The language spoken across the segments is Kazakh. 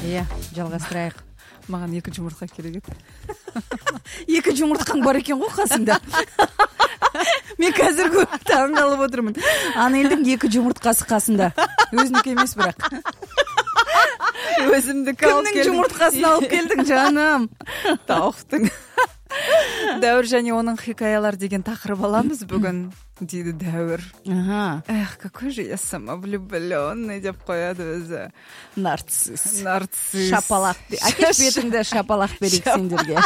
Иә, жалғастырайық. Маған 2 жұмыртқа керек еді. 2 жұмыртқаң бар екен ғой қасында. Мен қазір көп таңғалып отырмын. Анелдің 2 жұмыртқасы қасында. Өзінікі емес бірақ. Өзімдікі алып келдім. Кімнің жұмыртқасын алып келдің, жаным? Тауықтың. Дәуір және оның хикаялар деген тақырып аламыз бүгін, дейді Дәуір. Эх, какой же я самовлюбленный деп қояды өзі. Нарцисс. Шапалақ. Әкеш бетіңді шапалақ берейік сендерге.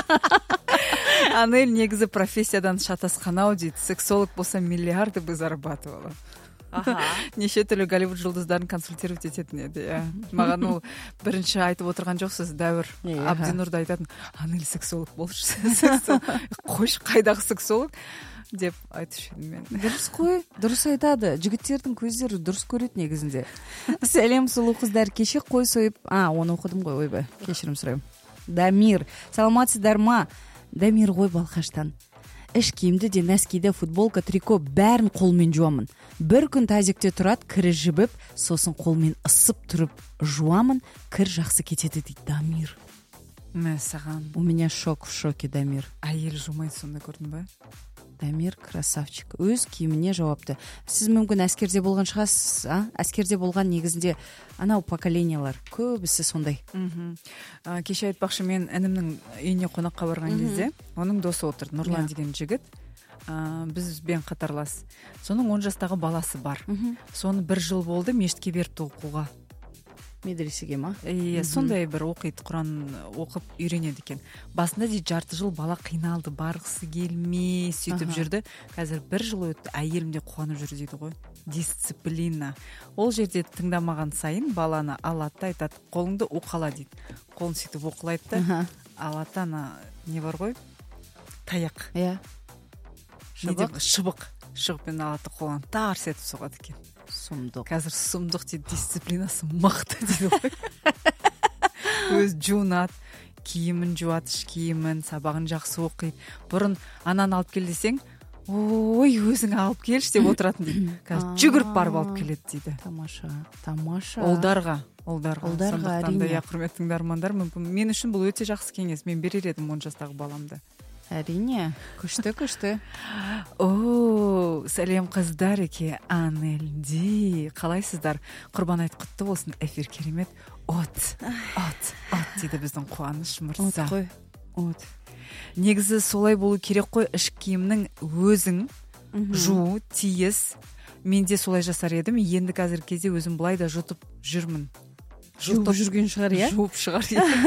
Анель негізі профессиядан шатасқан-ау дейді. Сексолог болса миллиарды бы зарабатывала. Неше түрлі Голливуд жұлдыздарын консультировать ететін еді. Маған ол бірінші айтып отырған жоқсыз, Дәуір. Абдинұрды айтатын, Анель сексолог болшы. Қойшы, қайдағы сексолог? Деп айтушы едім мен. Дұрыс қой, дұрыс айтады. Жігіттердің көздері дұрыс көреді негізінде. Сәлем сұлу қыздар, кеше қой сойып, оны оқыдым ғой, ойбай, кешірім сұраймын. Дамир, саламатсыздар ма? Дамир ғой Балқаштан. Іш киімді де, нәскиді, футболка, трико бәрін қолмен жуамын. Бір күн тазикте тұрады, кірі жібіп, сосын қолмен ысып тұрып жуамын, кір жақсы кетеді дейді Дамир. Мәсаған. У меня шок в шоке, Дамир. Әйел жумайды сонда, көрдің ба? Дамир красавчик. Өз киіміне жауапты. Сіз мүмкін әскерде болған шығасыз, әскерде болған негізінде анау поколениялар көбісі сондай. Кеше айтпақшы, мен інімнің үйіне қонаққа барған кезде, оның досы отыр, Нұрлан деген жігіт. Бізбен қатарлас. Соның 10 жастағы баласы бар. Соны 1 жыл болды мешітке беріпті оқуға. Медресеге ма? Сондай бір оқиды, Құран оқып үйренеді екен. Басында дейді жарты жыл бала қиналды, барғысы келмей сөйтіп жүрді. Қазір 1 жыл өтті, әйелім де қуанып жүр дейді ғой. Дисциплина. Ол жерде тыңдамаған сайын баланы алады, айтады, қолыңды уқала дейді. Қолын сөйтіп оқылайды да, алады, не бар ғой? Таяқ. Шыбық. Шыбықпен алады, қолын тарс етіп соғады екен. Сұмдық. Қазір сұмдық дейді, дисциплинасы мықты дейді ғой. Өз жуынады, киімін жуады, іш киімін, сабағын жақсы оқиды. Бұрын ананы алып кел десең, ой, өзің алып келші деп отыратын дейді. Қазір жүгіріп барып алып келеді дейді. Тамаша. Олдарға әрине. Да, құрметті тыңдармандар, мүмкін мен үшін бұл өте жақсы кеңес. Мен берер едім 10 жастағы баламды. Әрине, күшті. Сәлем қыздар, еке, Анельди. Қалайсыздар? Құрбан айт құтты болсын, эфир керемет. От дейді біздің Қуаныш мырза. От. Негізі солай болу керек қой, іш киімнің өзің жуу тиіс. Мен де солай жасар едім. Енді қазір кезде өзім бұлай да жұтып жүрмін. Жуып жүрген шығар, иә? Жуып шығар.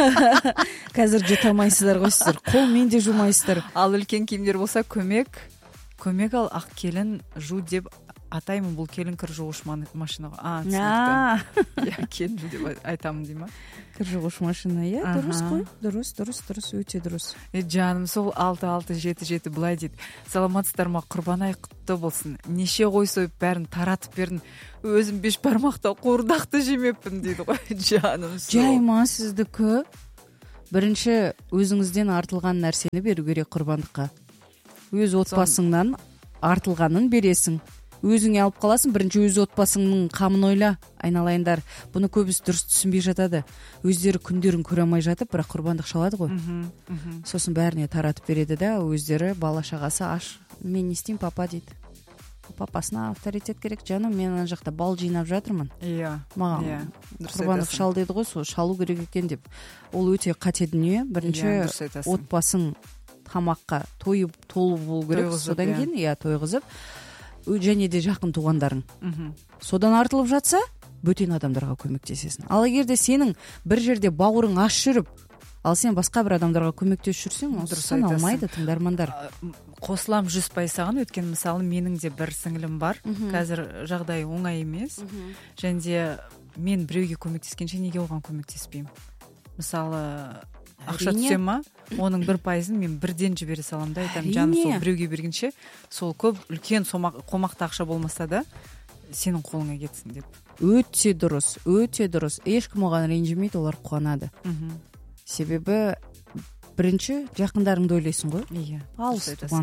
Қазір жұта алмайсыздар ғой сіздер. Қолмен де жумайсыздар. Ал үлкен киімдер болса көмек ал, ақ келін жу деп атаймын, бұл келін кір жуғыш машинаға. Түсінікті. Келін жу деп айтамын дей ма? Кір жуғыш машина, иә? Дұрыс қой. Дұрыс, өте дұрыс. Жаным, сол 6-6-7-7 былай дейді. Саламатсыздар ма, құрбан ай құтты болсын. Неше қой сойып бәрін таратып бердің. Өзім 5 бармақта қуырдақты жемеппін дейді ғой. Жаным, сол. Жайма сіздікі. Бірінші өзіңізден артылған нәрсені беру керек құрбандыққа. Өз отбасыңнан артылғанын бересің. Өзіңе алып қаласың, бірінші өз отбасыңның қамын ойла. Айналайындар, бұны көбісі дұрыс түсінбей жатады. Өздері күндерін көре алмай жатып, бірақ құрбандық шалады ғой. Сосын бәріне таратып береді да, өздері бала шағасы аш. Мен не істеймін, папа дейді. Папасына авторитет керек, жаным, мен ана жақта бал жинап жатырмын. Маған құрбандық шал деді ғой, сол шалу керек екен деп. Ол өте қате дүние. Бірінші отбасың тамаққа тойып толу болу керек, содан кейін тойғызып, және де жақын туғандарың. Содан артылып жатса, бөтен адамдарға көмектесесің. Ал егер де сенің бір жерде бауырың аш жүріп, ал сен басқа бір адамдарға көмектесіп жүрсең, ол саналмайды, тыңдармандар. Қосылам 100% саған, өткен мысалы менің де бір сіңілім бар. Қазір жағдай оңай емес. Және де мен біреуге көмектескенше неге оған көмектеспеймін? Мысалы, ақша түсе ма, оның 1%-ын мен бірден жібере саламын да, айтамын, жаным, сол біреуге бергенше, сол көп үлкен қомақты ақша болмаса да сенің қолыңа кетсін деп. Өте дұрыс. Ешкім оған ренжімейді, олар қуанады. Себебі бірінші жақындарыңды ойлайсың ғой. Иә. Алыс туған.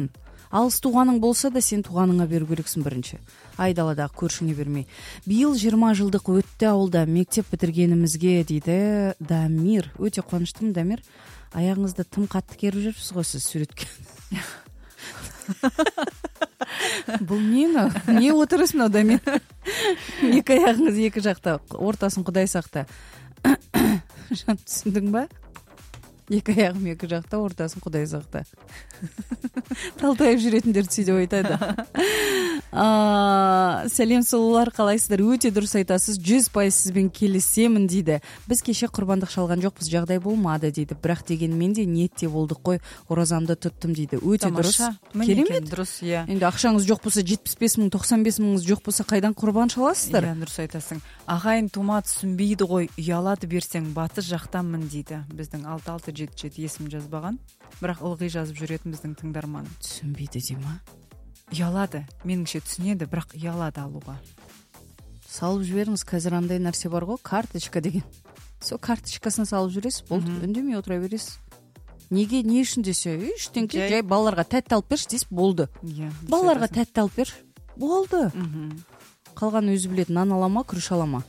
алыс туғаның болса да сен туғаныңа беру керексің бірінші, айдаладағы көршіңе бермей. Биыл 20 жылдық өтті ауылда мектеп бітіргенімізге, дейді Дамир. Өте қуаныштымын, Дамир. Аяғыңызды тым қатты керіп жүрсіз ғой сіз суретке. Бұл не отырасың мынау, Дамир? Екі аяғыңыз екі жақта, ортасын Құдай сақта. Түсіндің ба? Екі аяғым екі жақта, ортасын Құдай сақта. Талтайып жүретіндер сөйтіп айтады. Сәлем сұлулар, қалайсыздар? Өте дұрыс айтасыз, 100% сізбен келісемін, дейді. Біз кеше құрбандық шалған жоқпыз, жағдай болмады, дейді. Бірақ дегенмен де ниетте болдық қой, оразамды тұттым, дейді. Өте дұрыс. Керемет. Дұрыс, иә. Енді ақшаңыз жоқ болса, 75 мың, 95 мыңыз жоқ болса, қайдан құрбан шаласыздар? Иә, дұрыс айтасың. Ағайын тума түсінбейді ғой, ұялады берсең, батыс жақтанмын, дейді. Біздің 6677 есім жазбаған, бірақ ылғи жазып жүретін біздің тыңдарман. Түсінбейді де ма? Ұялады, меніңше түсінеді, бірақ ұялады алуға. Салып жіберіңіз, қазір андай нәрсе бар ғой, карточка деген. Сол карточкасын салып жүресіз, болды, үндемей отыра бересіз. Неге, не үшін десе, ештеңке, жай балаларға тәтті алып берші дейсіз, болды. Балаларға тәтті алып берші, болды. Қалған өзі біледі, нан алама, күріш алама.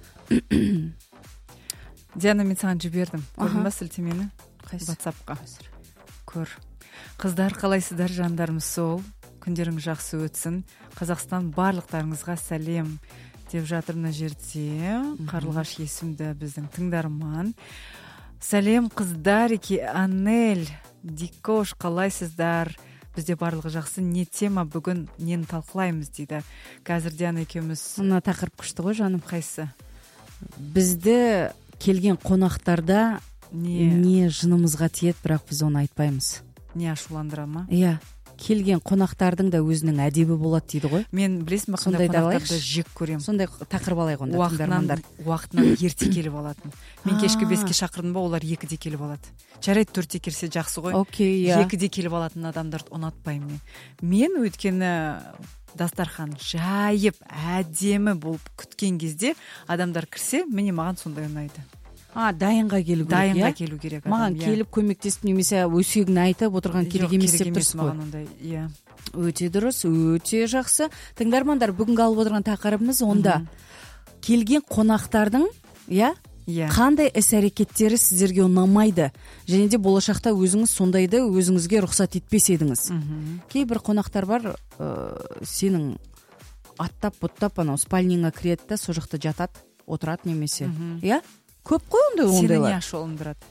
Диана, мен саған жібердім. Көрдің ба сілтемені? WhatsApp-қа. Көр. Қыздар, қалайсыздар, жандарымыз сол. Күндерің жақсы өтсін. Қазақстан барлықтарыңызға сәлем деп жатыр мына жерде. Қарлығаш есімді біздің тыңдарман. Сәлем қыздар, Анель, Дикош, қалайсыздар? Бізде барлығы жақсы. Не тема бүгін, нені талқылаймыз, дейді. Қазір Диана екеуміз. Мына тақырып күшті ғой, жаным. Қайсы? Бізді келген қонақтарда не жынымызға тиет, бірақ біз оны айтпаймыз. Не ашуландыра ма? Иә. Келген қонақтардың да өзінің әдебі болады, дейді ғой. Мен білесің бе, қандай қонақтарды жек көрем. Сондай тақырып алайық онда, тыңдармандар. Уақытынан ерте келіп алатын. Мен кешкі 5-ке шақырдым ба, олар 2-де келіп алады. Жарайды, 4-те келсе жақсы ғой. 2-де келіп алатын адамдарды ұнатпаймын мен. Өйткені дастархан жайып, әдемі болып күткен кезде адамдар кірсе, міне маған сондай ұнайды. Дайынға келу керек. Дайынға келу керек. Маған келіп көмектесіп немесе өсегін айтып отырған керек емес деп тұрсыз ғой. Иә. Өте дұрыс, өте жақсы. Тыңдармандар, бүгінгі алып отырған тақырыбымыз онда келген қонақтардың, қандай іс-әрекеттері сіздерге ұнамайды, және де болашақта өзіңіз сондайды өзіңізге рұқсат етпес едіңіз. Кейбір қонақтар бар, сенің аттап-бұттап анау спальнingға кіреді да, сол жақта жатады, отырады немесе. Көп қой ондайлар. Сені не ашуландырады?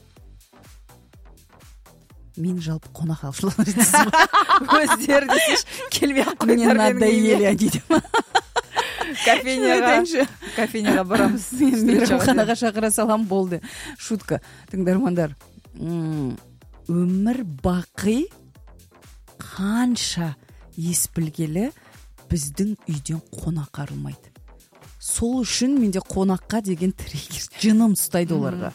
Мен жалпы қонақ ашуландырады. Өздері десеш, келмей-ақ қойдар. Мне надоели они, дейді. Кофейняға барамыз. Мейрамханаға шақыра салам, болды. Шутка. Тыңдармандар, өмір бақи қанша ес білгелі біздің үйден қонақ арылмайды. Сол үшін менде қонаққа деген триггер, жыным ұстайды оларға.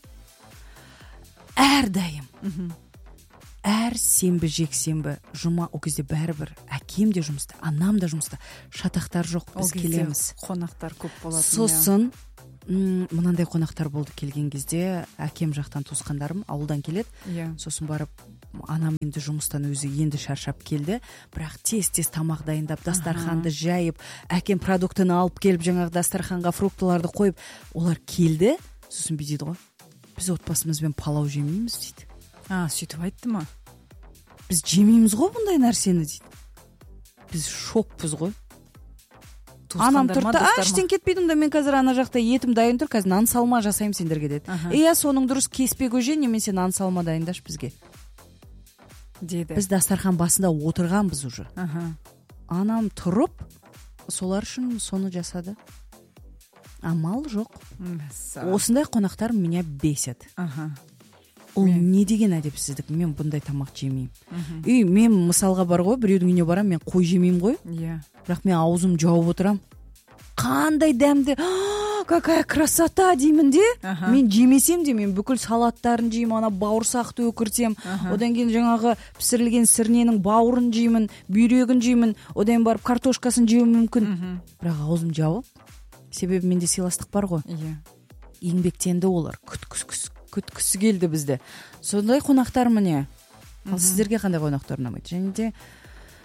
Әрдайым. Әр сенбі, жексенбі, жұма, о кезде бәрібір әкем де жұмыста, анам да жұмыста, шатақтар жоқ, біз келеміз. Қонақтар көп болады. Сосын мынандай қонақтар болды келген кезде, әкем жақтан туысқандарым ауылдан келеді. Сосын барып, анам енді жұмыстан өзі енді шаршап келді, бірақ тез тамақ дайындап, дастарханды жайып, әкем продуктыны алып келіп, жаңағы дастарханға фруктыларды қойып, олар келді. Сосын дейді ғой, біз отбасымызбен палау жемейміз, дейді. Сөйтіп айтты ма? Біз жемейміз ғой бұндай нәрсені, дейді. Біз шокпыз ғой. Анам тұрды, іштен кетпейдім да, мен қазір ана жақта етім дайын тұр, қазір нан салма жасайым сендерге, деді. Соның дұрыс, кеспе көже, немесе нан салма дайындаш бізге деді. Біз дастархан басында отырғанбыз уже. Анам тұрып, солар үшін соны жасады. Амал жоқ. Осындай қонақтар меня бесит. Ол не деген әдепсіздік? Мен бұндай тамақ жемеймін. Мен мысалға бар ғой, біреудің үйіне барам, мен қой жемеймін ғой. Бірақ мен аузым жауып отырам. Қандай дәмді, какая красота деймін де. Мен жемесем де, мен бүкіл салаттарын жеймін, ана бауырсақты өкіртем. Одан кейін жаңағы пісірілген сірненің бауырын жеймін, бүйрегін жеймін, одан барып картошкасын жеуім мүмкін. Бірақ аузым жауып, себебі менде сыйластық бар ғой. Еңбектенді олар, күткісі келді бізді. Сондай қонақтар міне. Ал сіздерге қандай қонақтар ұнамайды? Және де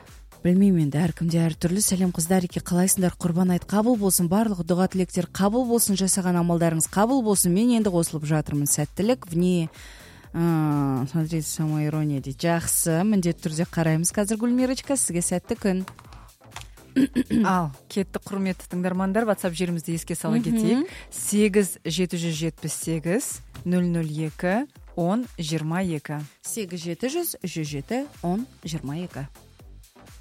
Білмеймін енді, әркімде әртүрлі. Сәлем қыздар, еке қалайсыңдар? Құрбан айт қабыл болсын, барлығы дұға тілектер қабыл болсын, жасаған амалдарыңыз қабыл болсын. Мен енді қосылып жатырмын. Сәттілік, вне смотрите, самоирония дейді. Жақсы, міндетті түрде қараймыз. Қазір Гүлмирочка, сізге сәтті күн. Ал кетті құрметті тыңдармандар, WhatsApp жерімізді еске сала кетейік. 8778 002 10 22. 8700 107 10 22.